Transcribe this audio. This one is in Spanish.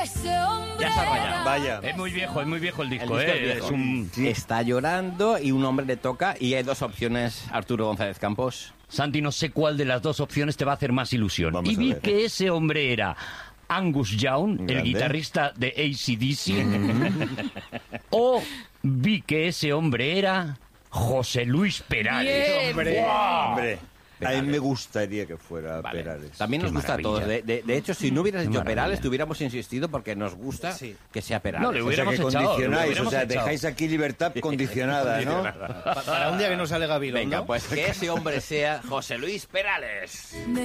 Ya se ha rayado. Vaya. Es muy viejo el disco, El disco es viejo. Es un... Está llorando y un hombre le toca y hay dos opciones, Arturo González Campos. Santi, no sé cuál de las dos opciones te va a hacer más ilusión. Vamos Y a vi ver. que ese hombre era Angus Young, el Grande. guitarrista de AC/DC, o vi que ese hombre era José Luis Perales. Bien. Hombre, a mí me gustaría que fuera Vale. Perales. También Qué nos gusta a todos. maravilla. De hecho, si no hubieras Qué dicho maravilla. Perales, te hubiéramos insistido porque nos gusta que sea Perales. No, le O sea, hubiéramos que echado, condicionáis, le hubiéramos o sea, echado. dejáis aquí libertad condicionada, ¿no? Para un día que no sale Gabilondo. Venga, pues que ese hombre sea José Luis Perales.